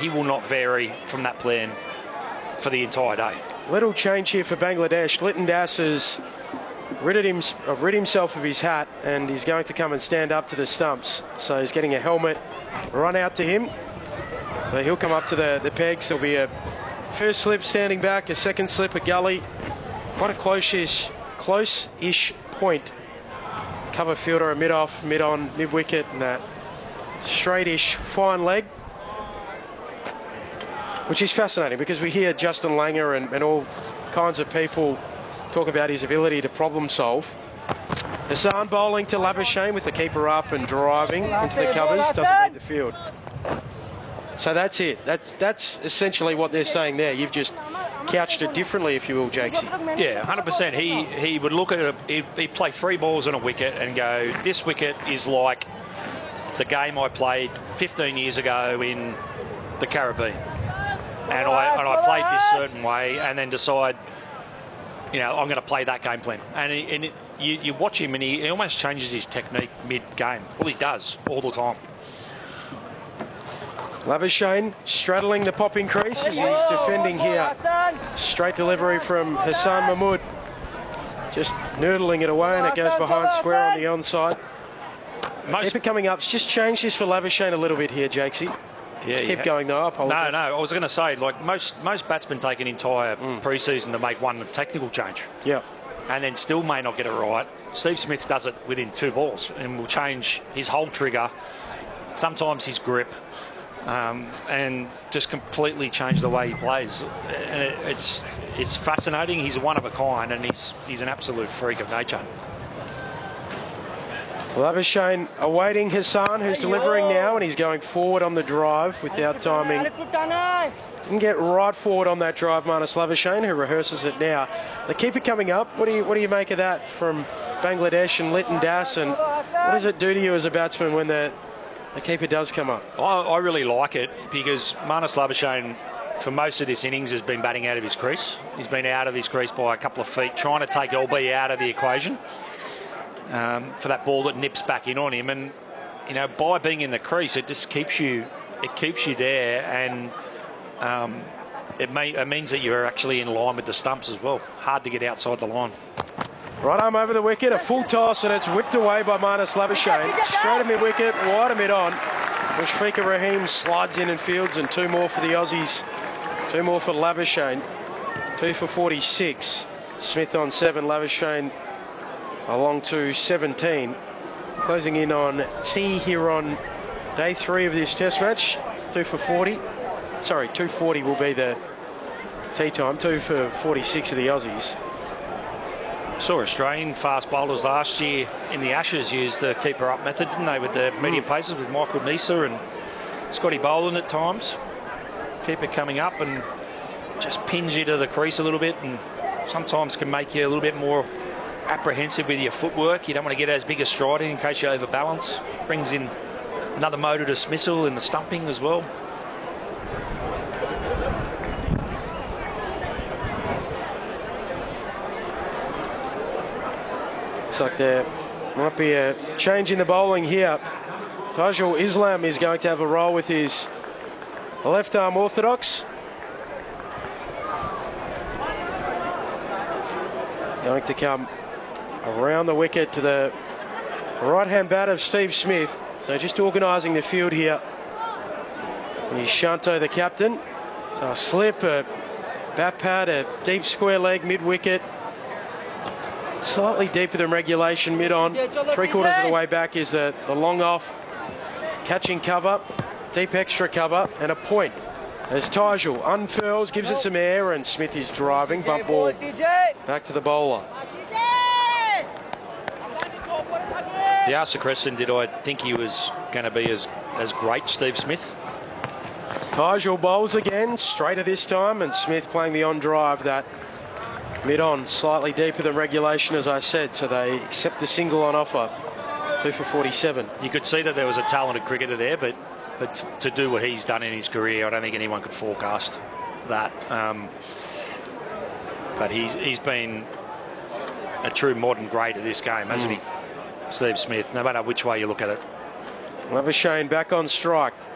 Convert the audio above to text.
he will not vary from that plan for the entire day. Little change here for Bangladesh. Litton Das has rid himself of his hat, and he's going to come and stand up to the stumps. So he's getting a helmet run out to him. So he'll come up to the pegs. There'll be a first slip standing back, a second slip, a gully. Quite a close-ish point. Cover fielder, a mid-off, mid-on, mid-wicket, and that straight-ish fine leg. Which is fascinating because we hear Justin Langer and all kinds of people talk about his ability to problem solve. Hassan bowling to Labuschagne with the keeper up and driving into the covers, doesn't need the field. So that's it. That's essentially what they're saying there. You've just couched it differently, if you will, Jakesy. Yeah, 100%. He would look at it, he'd play 3 balls on a wicket and go, this wicket is like the game I played 15 years ago in the Caribbean. And I played this certain way, and then decide, I'm going to play that game plan. And you watch him, and he almost changes his technique mid-game. Well, he does all the time. Labuschagne straddling the popping crease as he's defending here. Straight delivery from Hassan Mahmood. Just noodling it away, and it goes behind square on the onside. Keep it coming up. Just change this for Labuschagne a little bit here, Jakesy. Yeah, Keep going though. No, I was going to say, like most batsmen take an entire pre-season to make one technical change. Yeah. And then still may not get it right. Steve Smith does it within 2 balls and will change his whole trigger, sometimes his grip, and just completely change the way he plays. And it's fascinating. He's one of a kind, and he's an absolute freak of nature. Labuschagne awaiting Hassan, who's delivering now, and he's going forward on the drive without timing. Didn't get right forward on that drive, Marnus Labuschagne, who rehearses it now. The keeper coming up. What do you make of that from Bangladesh and Litton Das, and what does it do to you as a batsman when the keeper does come up? I really like it because Marnus Labuschagne, for most of this innings, has been batting out of his crease. He's been out of his crease by a couple of feet, trying to take LB out of the equation. For that ball that nips back in on him, and by being in the crease, it just keeps you there, and it means that you're actually in line with the stumps as well. Hard to get outside the line. Right arm over the wicket, a full toss, and it's whipped away by Marnus Labuschagne. Straight to mid-wicket, wide to mid-on. Mushfiqur Rahim slides in and fields, and 2 more for the Aussies. 2 more for Labuschagne. 2 for 46. Smith on 7, Labuschagne along to 17. Closing in on tea here on day 3 of this test match. 2 for 40. Sorry, 2:40 will be the tea time. 2 for 46 of the Aussies. Saw Australian fast bowlers last year in the Ashes use the keeper up method, didn't they, with the medium paces with Michael Neser and Scotty Boland at times. Keeper coming up and just pins you to the crease a little bit, and sometimes can make you a little bit more apprehensive with your footwork. You don't want to get as big a stride in case you overbalance. Brings in another mode of dismissal in the stumping as well. Looks like there might be a change in the bowling here. Tajul Islam is going to have a roll with his left arm orthodox. Going to come around the wicket to the right-hand bat of Steve Smith. So just organising the field here. He's Shanto, the captain. So a slip, a bat pad, a deep square leg mid-wicket. Slightly deeper than regulation, mid-on. 3/4 of the way back is the long off. Catching cover, deep extra cover, and a point. As Tajul unfurls, gives it some air, and Smith is driving. Bump ball back to the bowler. You asked the question, did I think he was going to be as great, Steve Smith? Tajul bowls again, straighter this time, and Smith playing the on drive, that mid-on, slightly deeper than regulation, as I said, so they accept the single on offer. 2 for 47. You could see that there was a talented cricketer there, but to do what he's done in his career, I don't think anyone could forecast that. But he's been a true modern great at this game, hasn't he? Steve Smith, no matter which way you look at it. Labuschagne back on strike.